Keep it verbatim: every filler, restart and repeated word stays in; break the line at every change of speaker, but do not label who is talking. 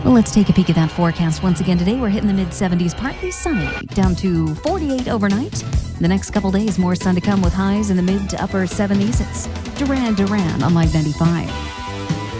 Well, let's take a peek at that forecast. Once again, today we're hitting the mid seventies, partly sunny, down to forty-eight overnight. The next couple days, more sun to come with highs in the mid to upper seventies. It's Duran Duran on Live ninety-five.